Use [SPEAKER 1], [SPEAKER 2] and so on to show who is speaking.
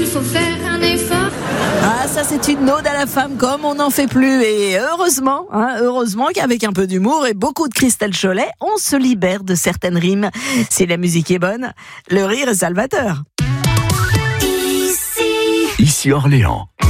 [SPEAKER 1] faut faire un effort.
[SPEAKER 2] Ah, ça c'est une ode à la femme comme on n'en fait plus. Et heureusement qu'avec un peu d'humour et beaucoup de Christelle Cholet, on se libère de certaines rimes. Si la musique est bonne, le rire est salvateur.
[SPEAKER 3] Ici Orléans.